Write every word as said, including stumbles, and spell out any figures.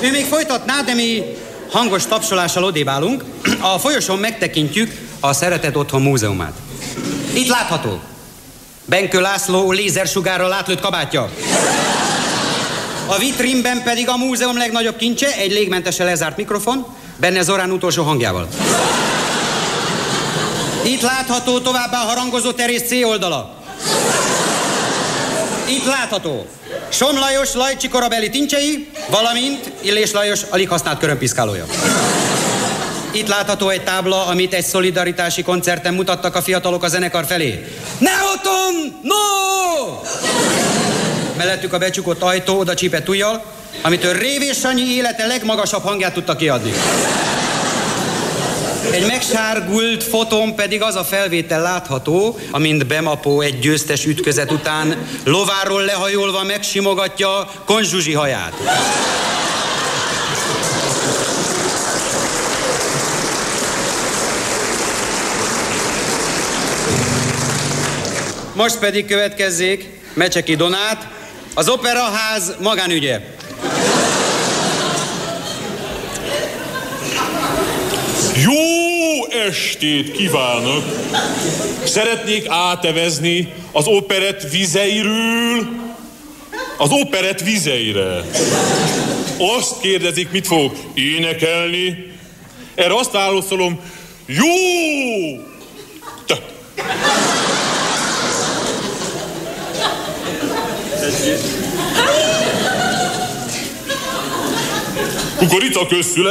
Ő még folytatná, de mi hangos tapsolással odébb állunk. A folyosón megtekintjük a Szeretet Otthon múzeumát. Itt látható Benkő László lézersugárral átlőtt kabátja. A vitrínben pedig a múzeum legnagyobb kincse, egy légmentesen lezárt mikrofon, benne Zorán utolsó hangjával. Itt látható továbbá a harangozó Terész C oldala. Itt látható Som Lajos Lajcsi korabeli tincsei, valamint Illés Lajos alig használt körömpiszkálója. Itt látható egy tábla, amit egy szolidaritási koncerten mutattak a fiatalok a zenekar felé. Ne otthon! No! Mellettük a becsukott ajtó, oda csípett ujjal, amitől Révés Sanyi élete legmagasabb hangját tudta kiadni. Egy megsárgult fotón pedig az a felvétel látható, amint Bemapó egy győztes ütközet után lováról lehajolva megsimogatja Konzsuzsi haját. Most pedig következzék Mecseki Donát, az Operaház magánügye. Jó estét kívánok! Szeretnék átevezni az operett vizeiről az operett vizeire. Azt kérdezik, mit fogok énekelni. Erre azt válaszolom, jó! Te. Kukorica közszület.